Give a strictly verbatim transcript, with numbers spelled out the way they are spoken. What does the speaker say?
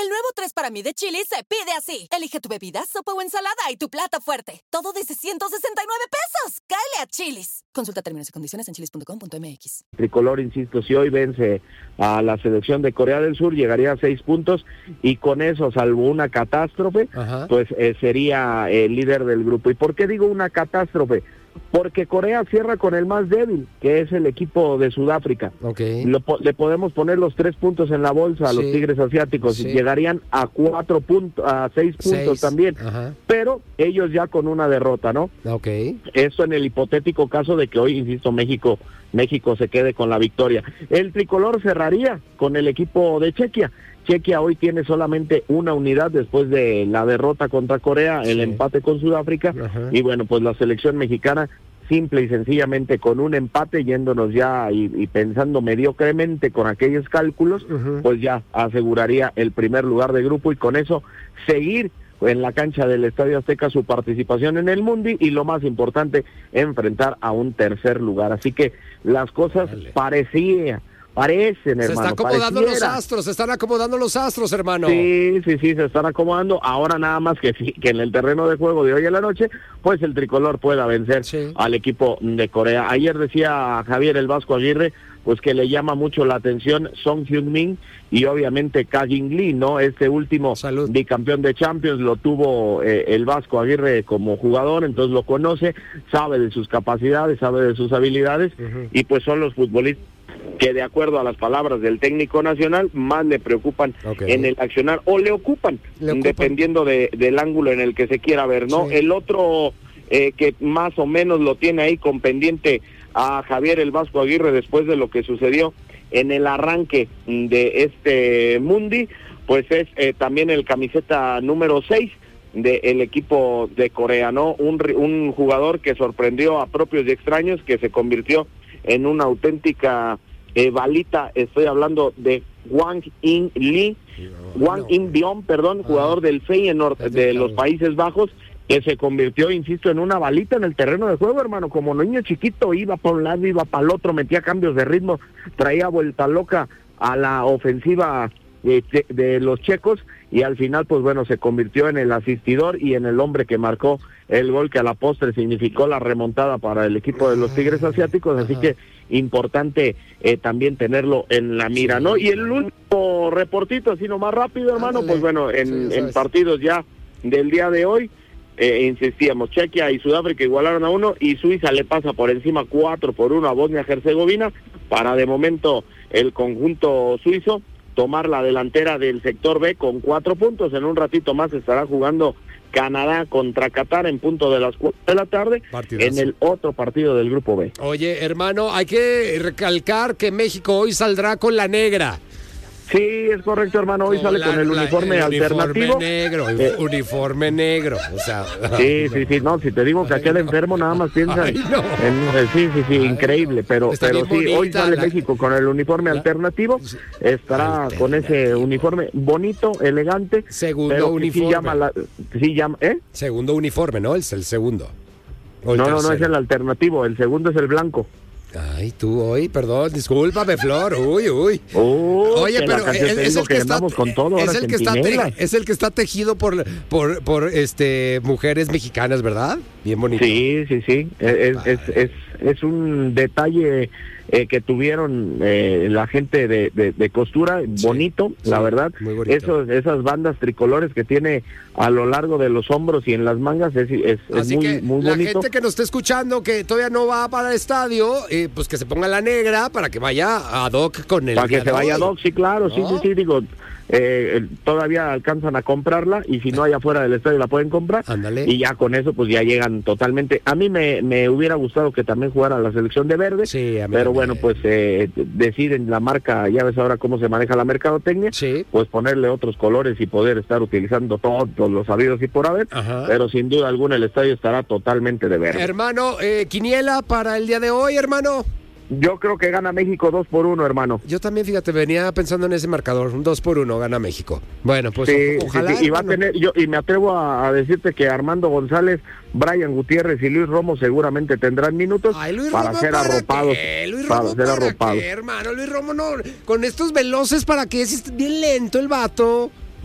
El nuevo tres para mí de Chili's se pide así. Elige tu bebida, sopa o ensalada y tu plato fuerte. Todo desde ciento sesenta y nueve pesos. ¡Cáele a Chili's! Consulta términos y condiciones en chilis punto com punto m x. Tricolor, insisto, si hoy vence a la selección de Corea del Sur, llegaría a seis puntos y con eso, salvo una catástrofe, Ajá. pues eh, sería el líder del grupo. ¿Y por qué digo una catástrofe? Porque Corea cierra con el más débil, que es el equipo de Sudáfrica. Okay. Lo, le podemos poner los tres puntos en la bolsa a sí. los Tigres asiáticos sí. y llegarían a cuatro puntos, a seis puntos seis. también. Ajá. Pero ellos ya con una derrota, ¿no? Okay. Esto en el hipotético caso de que hoy, insisto, México, México se quede con la victoria. El tricolor cerraría con el equipo de Chequia. Chequia hoy tiene solamente una unidad después de la derrota contra Corea, el sí. empate con Sudáfrica, Ajá. y bueno, pues la selección mexicana simple y sencillamente con un empate, yéndonos ya y, y pensando mediocremente con aquellos cálculos, uh-huh. pues ya aseguraría el primer lugar de grupo y con eso seguir en la cancha del Estadio Azteca su participación en el Mundi y lo más importante, enfrentar a un tercer lugar. Así que las cosas Dale. parecían Parecen, hermano. Se están acomodando pareciera. los astros, se están acomodando los astros, hermano. Sí, sí, sí, se están acomodando. Ahora nada más que, que en el terreno de juego de hoy en la noche, pues el tricolor pueda vencer sí. al equipo de Corea. Ayer decía Javier el Vasco Aguirre, pues que le llama mucho la atención Son Heung-min y obviamente Ka Jin-lee, ¿no? Este último Salud. bicampeón de Champions lo tuvo eh, el Vasco Aguirre como jugador, entonces lo conoce, sabe de sus capacidades, sabe de sus habilidades, uh-huh. y pues son los futbolistas que de acuerdo a las palabras del técnico nacional más le preocupan okay. en el accionar o le ocupan, le ocupan. dependiendo de, del ángulo en el que se quiera ver, ¿no? Sí. El otro eh, que más o menos lo tiene ahí con pendiente a Javier el Vasco Aguirre después de lo que sucedió en el arranque de este Mundi, pues es eh, también el camiseta número seis del equipo de Corea, ¿no? Un, un jugador que sorprendió a propios y extraños, que se convirtió en una auténtica eh, balita. Estoy hablando de Wang In Lee, no, Wang no. In Bion, perdón, ah, jugador del Feyenoord de los Países Bajos, que se convirtió, insisto, en una balita en el terreno de juego, hermano, como niño chiquito, iba para un lado, iba para el otro, metía cambios de ritmo, traía vuelta loca a la ofensiva de, de, de los checos, y al final, pues bueno, se convirtió en el asistidor y en el hombre que marcó el gol que a la postre significó la remontada para el equipo de los Tigres Asiáticos, así que importante eh, también tenerlo en la mira, ¿no? Y el último reportito, así nomás rápido, hermano, pues bueno, en, en partidos ya del día de hoy, eh, insistíamos, Chequia y Sudáfrica igualaron a uno, y Suiza le pasa por encima cuatro por uno a Bosnia-Herzegovina, para de momento el conjunto suizo tomar la delantera del sector B con cuatro puntos. En un ratito más estará jugando Canadá contra Qatar en punto de las cuatro de la tarde, partidazo. En el otro partido del grupo B. Oye, hermano, hay que recalcar que México hoy saldrá con la negra. Sí, es correcto, hermano. Hoy con sale la, con el uniforme la, el alternativo. Uniforme negro, el eh. uniforme negro. O sea, sí, sí, sí. No, si te digo que aquel enfermo nada más piensa en, no. en. Sí, sí, sí, Ay, increíble. No. Pero, pero sí, bonita, hoy sale la... México con el uniforme la... alternativo. Estará con ese uniforme bonito, elegante. Segundo pero uniforme. Sí llama, la, sí llama, ¿eh? Segundo uniforme, ¿no? Es el segundo. No, no, no es el alternativo. El segundo es el blanco. Ay, tú hoy, perdón, discúlpame, Flor. Uy, uy. Uh, Oye, pero es, es, el que, que está, con todo es el que está te, es el que está tejido por por por este mujeres mexicanas, ¿verdad? Bien bonito. Sí, sí, sí. Es, es, es, es un detalle eh, que tuvieron eh, la gente de, de, de costura, sí, bonito, sí, la verdad. Muy bonito. Esos, esas bandas tricolores que tiene a lo largo de los hombros y en las mangas es, es, es muy, que muy la bonito. La gente que nos está escuchando, que todavía no va para el estadio, eh, pues que se ponga la negra para que vaya ad hoc con el. Para que se vaya ad hoc, sí, claro, ¿no? sí, sí, sí, digo. Eh, todavía alcanzan a comprarla y si no hay afuera del estadio la pueden comprar. Ándale. Y ya con eso pues ya llegan totalmente. A mí me, me hubiera gustado que también jugara la selección de verde, sí, a mí pero también. Bueno, pues eh, deciden la marca, ya ves ahora cómo se maneja la mercadotecnia, sí, pues ponerle otros colores y poder estar utilizando todos los sabidos y por haber. Ajá. Pero sin duda alguna el estadio estará totalmente de verde. Hermano, eh, quiniela para el día de hoy, hermano. Yo creo que gana México dos por uno, hermano. Yo también, fíjate, venía pensando en ese marcador, un dos por uno gana México. Bueno, pues sí, o, ojalá. Sí, sí. Y va a tener, yo y me atrevo a, a decirte que Armando González, Brian Gutiérrez y Luis Romo seguramente tendrán minutos. Ay, Luis para Romo, ser ¿para arropados. Qué? Luis para Romo, ser ¿para arropados. qué, hermano? Luis Romo no, con estos veloces, ¿para qué? Es bien lento el vato.